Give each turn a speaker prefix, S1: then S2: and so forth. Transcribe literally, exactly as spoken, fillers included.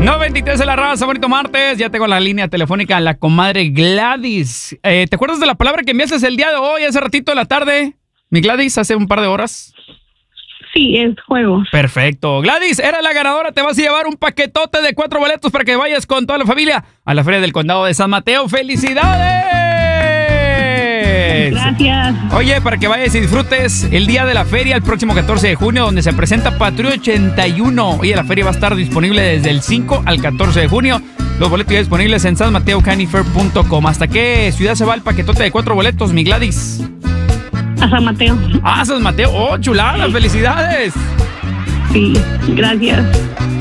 S1: noventa y tres de la raza, bonito martes. Ya tengo la línea telefónica, la comadre Gladys. Eh, ¿Te acuerdas de la palabra que enviaste el día de hoy, hace ratito de la tarde? Mi Gladys, hace un par de horas.
S2: Sí, es juegos.
S1: Perfecto. Gladys, era la ganadora. Te vas a llevar un paquetote de cuatro boletos para que vayas con toda la familia a la Feria del Condado de San Mateo. ¡Felicidades!
S2: Gracias.
S1: Oye, para que vayas y disfrutes el día de la feria el próximo catorce de junio, donde se presenta Patrulla ochenta y uno. Oye, la feria va a estar disponible desde el cinco al catorce de junio. Los boletos ya disponibles en san mateo county fair punto com. ¿Hasta qué ciudad se va el paquetote de cuatro boletos, mi Gladys?
S2: A San Mateo.
S1: Ah, San Mateo. Oh, chulada, felicidades.
S2: Sí, gracias.